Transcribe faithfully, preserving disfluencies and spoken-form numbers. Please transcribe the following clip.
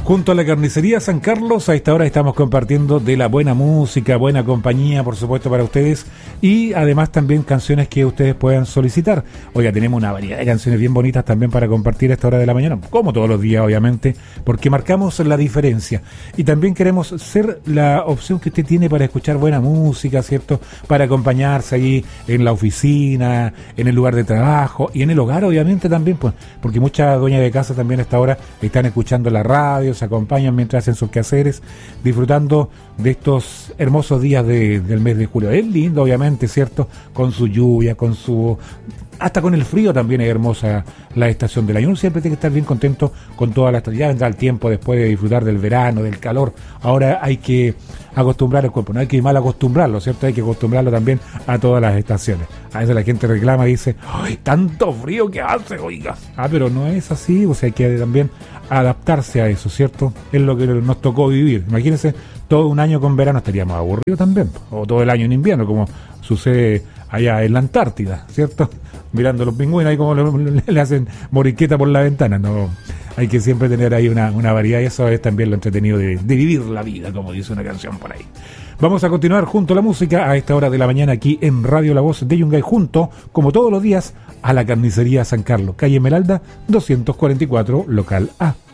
Junto a la carnicería San Carlos, a esta hora estamos compartiendo de la buena música, buena compañía, por supuesto, para ustedes, y además también canciones que ustedes puedan solicitar. Oiga, tenemos una variedad de canciones bien bonitas también para compartir a esta hora de la mañana, como todos los días, obviamente, porque marcamos la diferencia. Y también queremos ser la opción que usted tiene para escuchar buena música, ¿cierto? Para acompañarse ahí en la oficina, en el lugar de trabajo y en el hogar, obviamente, también, pues, porque muchas dueñas de casa también a esta hora están escuchando la radio, se acompañan mientras hacen sus quehaceres, disfrutando de estos hermosos días de, del mes de julio. Es lindo, obviamente, ¿cierto? Con su lluvia, con su... hasta con el frío también es hermosa la estación del año. Uno siempre tiene que estar bien contento con toda la estación. Ya vendrá el tiempo después de disfrutar del verano, del calor. Ahora hay que acostumbrar el cuerpo, no hay que mal acostumbrarlo, ¿cierto? Hay que acostumbrarlo también a todas las estaciones. A veces la gente reclama y dice, ¡ay, tanto frío que hace, oiga! Ah, pero no es así, o sea, hay que también adaptarse a eso, ¿cierto? Es lo que nos tocó vivir. Imagínense, todo un año con verano estaríamos aburridos también, o todo el año en invierno, como sucede allá en la Antártida, ¿cierto? Mirando los pingüinos ahí como le, le hacen moriqueta por la ventana. No, hay que siempre tener ahí una, una variedad, y eso es también lo entretenido de, de vivir la vida, como dice una canción por ahí. Vamos a continuar junto a la música a esta hora de la mañana aquí en Radio La Voz de Yungay, junto, como todos los días, a la carnicería San Carlos, calle Esmeralda doscientos cuarenta y cuatro, local A.